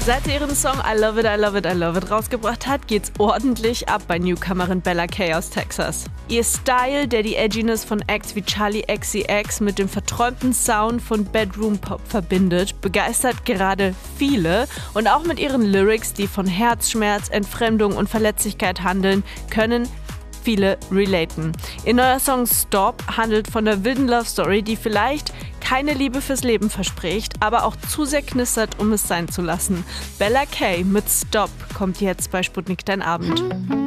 Seit sie ihren Song I Love It, I Love It, I Love It rausgebracht hat, geht's ordentlich ab bei Newcomerin Bella K aus Texas. Ihr Style, der die Edginess von Acts wie Charli XCX mit dem verträumten Sound von Bedroom Pop verbindet, begeistert gerade viele und auch mit ihren Lyrics, die von Herzschmerz, Entfremdung und Verletzlichkeit handeln, können viele relaten. Ihr neuer Song Stop handelt von der wilden Love Story, die vielleicht keine Liebe fürs Leben verspricht, aber auch zu sehr knistert, um es sein zu lassen. Bella K mit Stop kommt jetzt bei Sputnik Dein Abend.